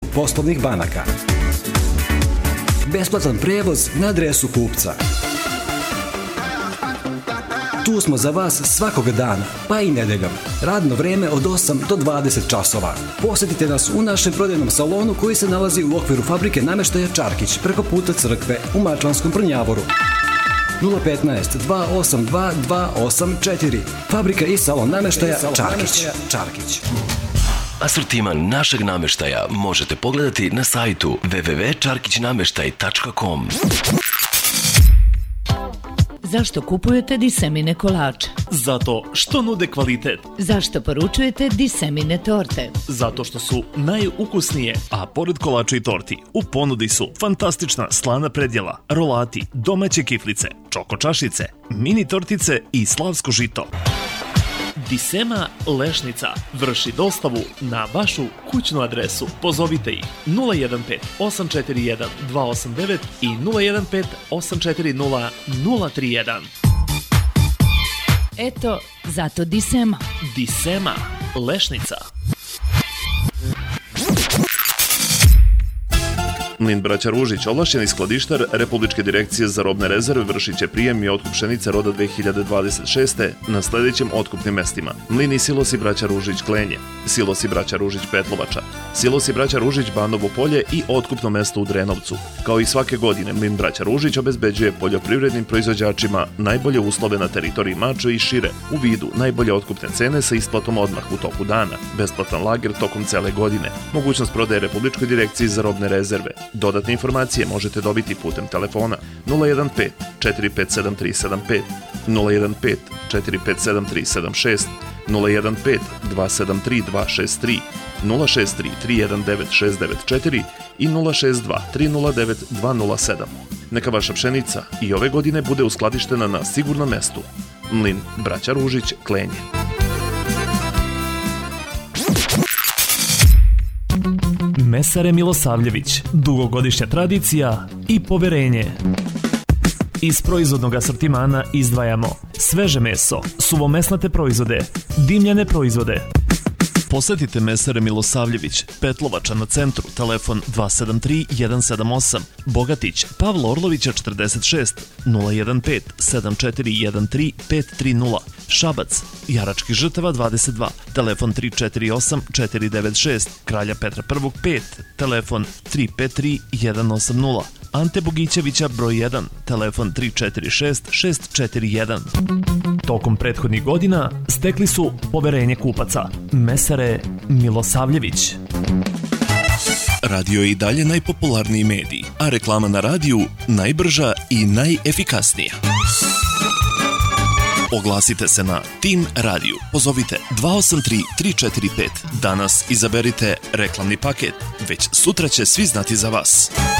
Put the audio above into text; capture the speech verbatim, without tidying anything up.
poslovnih banaka. Besplatan prevoz na adresu kupca. Tu smo za vas svakog dana, pa i nedeljom. Radno vreme od osam do dvadeset časova. Posjetite nas u našem prodajnom salonu koji se nalazi u okviru fabrike namještaja Čarkić, preko puta crkve u Mačvanskom Prnjavoru. nula petnaest dva osam dva dva osam četiri. Fabrika i salon namještaja Čarkić. Čarkić. Asortiman našeg namještaja možete pogledati na sajtu w w w tačka čarkić namještaj tačka com. Zašto kupujete Disemine kolače? Zato što nude kvalitet. Zašto poručujete Disemine torte? Zato što su najukusnije, a pored kolača i torti u ponudi su fantastična slana predjela, rolati, domaće kiflice, čoko čašice, mini tortice i slavsko žito. Disema Lešnica vrši dostavu na vašu kućnu adresu. Pozovite ih nula jedan pet osam četiri jedan dva osam devet i nula jedan pet osam četiri nula nula tri jedan. Eto, zato Disema. Disema Lešnica. Mlin braća Ružić, ovlašćeni skladištar Republičke direkcije za robne rezerve, vršit će prijem i otkup pšenice roda dve hiljade dvadeset šeste na sljedećim otkupnim mestima: Mlin i silosi braća Ružić Klenje, silosi braća Ružić Petlovača, silosi braća Ružić Banovo Polje i otkupno mesto u Drenovcu. Kao i svake godine, Mlin braća Ružić obezbeđuje poljoprivrednim proizvođačima najbolje uslove na teritoriji Mačve i šire u vidu najbolje otkupne cene sa isplatom odmah u toku dana, besplatan lager tokom cele godine, mogućnost prodaje Republičkoj direkciji za robne rezerve. Dodatne informacije možete dobiti putem telefona nula jedan pet četiri pet sedam tri sedam pet, nula jedan pet četiri pet sedam tri sedam šest, nula jedan pet dva sedam tri dva šest tri, nula šest tri tri jedan devet šest devet četiri i nula šest dva tri nula devet dva nula sedam. Neka vaša pšenica i ove godine bude uskladištena na sigurnom mestu. Mlin braća Ružić Klenje. Mesare Milosavljević, dugogodišnja tradicija i poverenje. Iz proizvodnog asortimana izdvajamo sveže meso, suvomesnate proizvode, dimljene proizvode. Posjetite Mesare Milosavljević, Petlovača na centru, telefon dva sedam tri jedan sedam osam, Bogatić, Pavla Orlovića četrdeset šest, nula jedan pet sedam četiri jedan tri pet tri nula, Šabac, Jaračkih žrtava dvadeset dva, telefon tri četiri osam četiri devet šest, Kralja Petra I pet, telefon tri pet tri jedan osam nula, Ante Bogićevića broj jedan, telefon tri četiri šest šest četiri jedan. Tokom prethodnih godina stekli su poverenje kupaca. Mesare Milosavljević. Radio je i dalje najpopularniji medij, a reklama na radiju najbrža i najefikasnija. Oglasite se na Tim Radio. Pozovite dva osam tri tri četiri pet. Danas izaberite reklamni paket. Već sutra će svi znati za vas.